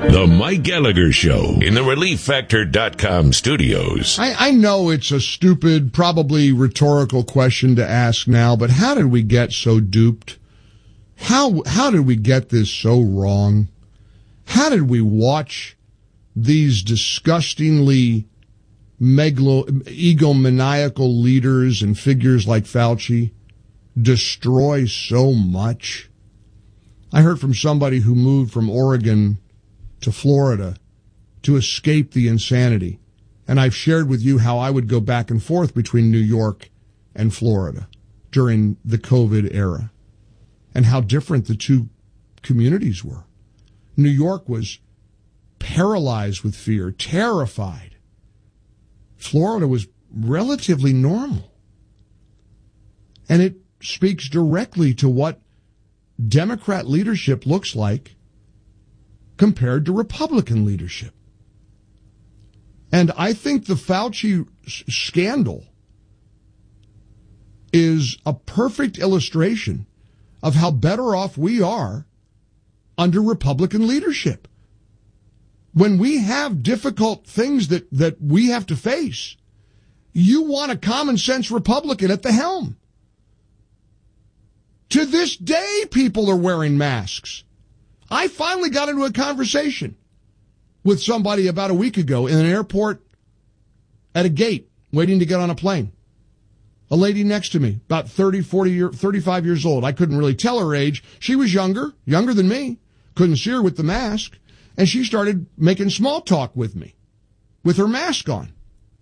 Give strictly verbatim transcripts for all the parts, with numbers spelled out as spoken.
The Mike Gallagher Show in the Relief Factor dot com studios. I, I know it's a stupid, probably rhetorical question to ask now, but how did we get so duped? How how did we get this so wrong? How did we watch these disgustingly megalo, egomaniacal leaders and figures like Fauci destroy so much? I heard from somebody who moved from Oregon to Florida to escape the insanity. And I've shared with you how I would go back and forth between New York and Florida during the COVID era and how different the two communities were. New York was paralyzed with fear, terrified. Florida was relatively normal. And it speaks directly to what Democrat leadership looks like compared to Republican leadership. And I think the Fauci s- scandal is a perfect illustration of how better off we are under Republican leadership. When we have difficult things that, that we have to face, you want a common sense Republican at the helm. To this day, people are wearing masks. I finally got into a conversation with somebody about a week ago in an airport at a gate waiting to get on a plane. A lady next to me, about thirty, forty, year, thirty-five years old. I couldn't really tell her age. She was younger, younger than me. Couldn't see her with the mask. And she started making small talk with me with her mask on.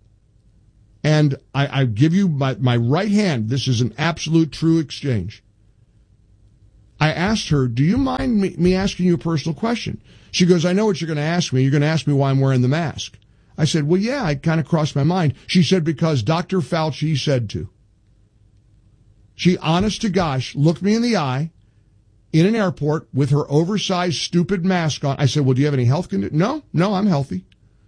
And I, I give you my, my right hand. This is an absolute true exchange. I asked her, do you mind me, me asking you a personal question? She goes, I know what you're going to ask me. You're going to ask me why I'm wearing the mask. I said, well, yeah, it kind of crossed my mind. She said, because Doctor Fauci said to. She, honest to gosh, looked me in the eye in an airport with her oversized, stupid mask on. I said, well, do you have any health conditions? No, no, I'm healthy.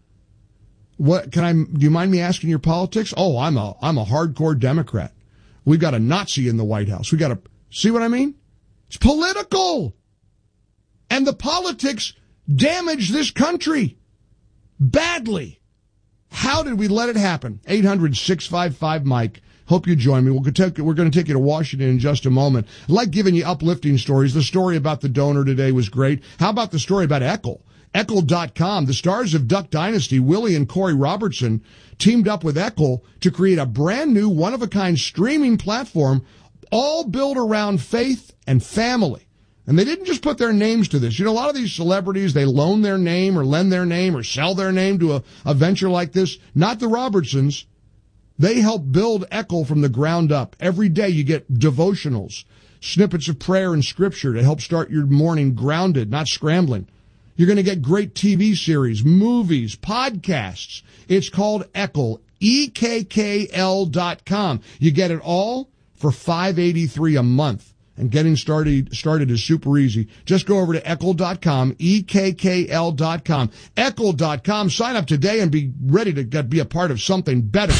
What can I, do you mind me asking your politics? Oh, I'm a, I'm a hardcore Democrat. We've got a Nazi in the White House. We got a, see what I mean? It's political. And the politics damage this country badly. How did we let it happen? eight hundred, six five five, Mike. Hope you join me. We'll take, we're going to take you to Washington in just a moment. I like giving you uplifting stories. The story about the donor today was great. How about the story about Eccl? Eccl dot com. The stars of Duck Dynasty, Willie and Corey Robertson, teamed up with Eccl to create a brand new, one-of-a-kind streaming platform all built around faith and family. And they didn't just put their names to this. You know, a lot of these celebrities, they loan their name or lend their name or sell their name to a, a venture like this. Not the Robertsons. They help build Eccl from the ground up. Every day you get devotionals, snippets of prayer and scripture to help start your morning grounded, not scrambling. You're going to get great T V series, movies, podcasts. It's called Eccl, E K K L dot com. You get it all for five dollars and eighty-three cents a month. And getting started started is super easy. Just go over to Eccl dot com, E K K L dot com. Eccl dot com. Sign up today and be ready to get, be a part of something better.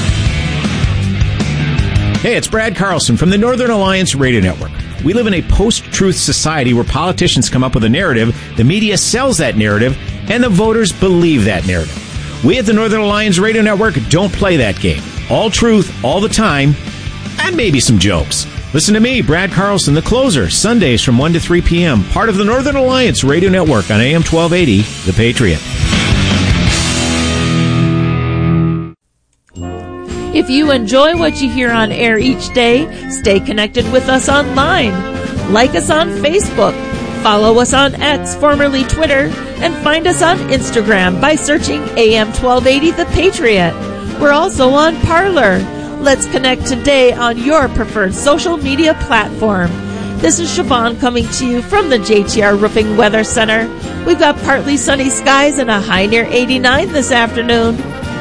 Hey, it's Brad Carlson from the Northern Alliance Radio Network. We live in a post-truth society where politicians come up with a narrative, the media sells that narrative, and the voters believe that narrative. We at the Northern Alliance Radio Network don't play that game. All truth, all the time, and maybe some jokes. Listen to me, Brad Carlson, the closer, Sundays from one to three p.m., part of the Northern Alliance Radio Network on A M twelve eighty, The Patriot. If you enjoy what you hear on air each day, stay connected with us online. Like us on Facebook, follow us on X, formerly Twitter, and find us on Instagram by searching A M twelve eighty The Patriot. We're also on Parler. Let's connect today on your preferred social media platform. This is Siobhan coming to you from the J T R Roofing Weather Center. We've got partly sunny skies and a high near eighty-nine this afternoon.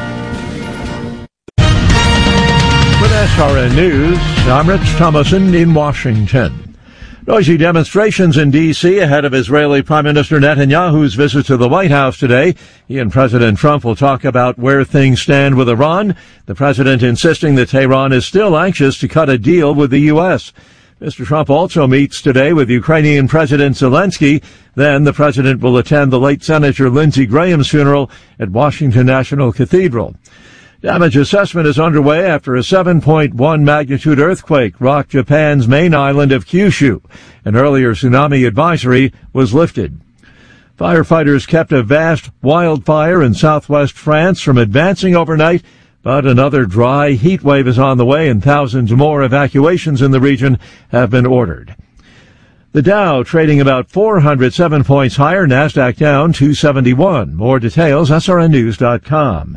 With S R N News, I'm Rich Thomason in Washington. Noisy demonstrations in D C ahead of Israeli Prime Minister Netanyahu's visit to the White House today. He and President Trump will talk about where things stand with Iran. The president insisting that Tehran is still anxious to cut a deal with the U S Mister Trump also meets today with Ukrainian President Zelensky. Then the president will attend the late Senator Lindsey Graham's funeral at Washington National Cathedral. Damage assessment is underway after a seven point one magnitude earthquake rocked Japan's main island of Kyushu. An earlier tsunami advisory was lifted. Firefighters kept a vast wildfire in southwest France from advancing overnight, but another dry heat wave is on the way and thousands more evacuations in the region have been ordered. The Dow trading about four hundred seven points higher, NASDAQ down two seventy-one. More details, S R N news dot com.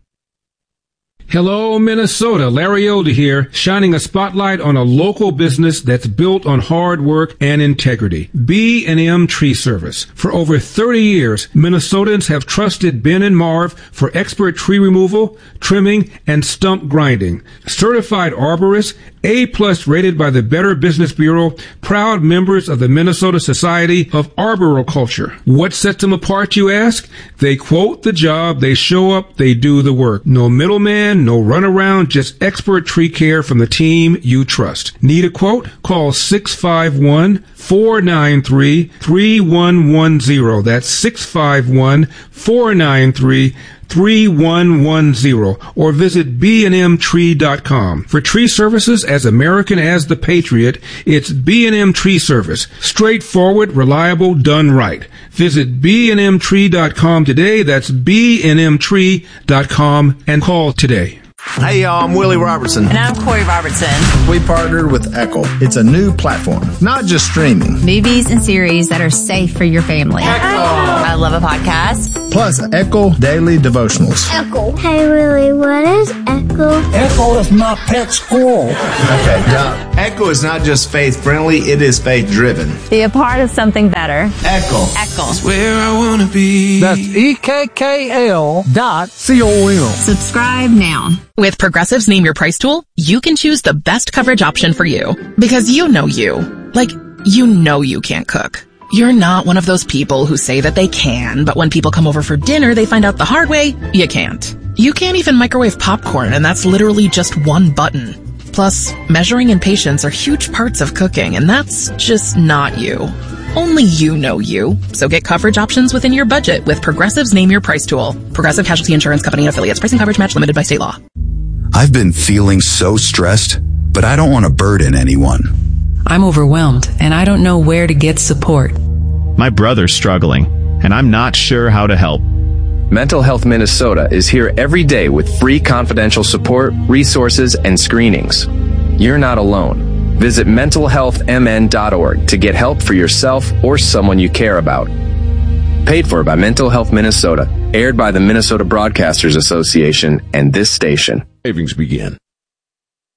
Hello, Minnesota. Larry Elder here, shining a spotlight on a local business that's built on hard work and integrity. B and M Tree Service. For over thirty years, Minnesotans have trusted Ben and Marv for expert tree removal, trimming, and stump grinding. Certified arborists, A-plus rated by the Better Business Bureau, proud members of the Minnesota Society of Arboriculture. What sets them apart, you ask? They quote the job, they show up, they do the work. No middleman, no runaround, just expert tree care from the team you trust. Need a quote? Call six five one, four nine three, three one one zero. That's six five one, four nine three, three one one zero, or visit b and m tree dot com. For tree services as American as the Patriot, it's B and M Tree Service. Straightforward, reliable, done right. Visit b and m tree dot com today. That's b and m tree dot com and call today. Hey y'all, I'm Willie Robertson. And I'm Corey Robertson. We partnered with Echo. It's a new platform, not just streaming. Movies and series that are safe for your family. Echo! I love a podcast. Plus, Echo Daily Devotionals. Echo. Hey Willie, what is Echo? Echo is my pet squirrel. Okay, now, Echo is not just faith-friendly, it is faith-driven. Be a part of something better. Echo. Echo. That's where I want to be. That's E K K L dot C O M. Subscribe now. With Progressive's Name Your Price tool, you can choose the best coverage option for you. Because you know you. Like, you know you can't cook. You're not one of those people who say that they can, but when people come over for dinner, they find out the hard way, you can't. You can't even microwave popcorn, and that's literally just one button. Plus, measuring and patience are huge parts of cooking, and that's just not you. Only you know you. So get coverage options within your budget with Progressive's Name Your Price tool. Progressive Casualty Insurance Company and Affiliates. Pricing coverage match limited by state law. I've been feeling so stressed, but I don't want to burden anyone. I'm overwhelmed, and I don't know where to get support. My brother's struggling, and I'm not sure how to help. Mental Health Minnesota is here every day with free confidential support, resources, and screenings. You're not alone. Visit mental health m n dot org to get help for yourself or someone you care about. Paid for by Mental Health Minnesota. Aired by the Minnesota Broadcasters Association and this station. Savings begin.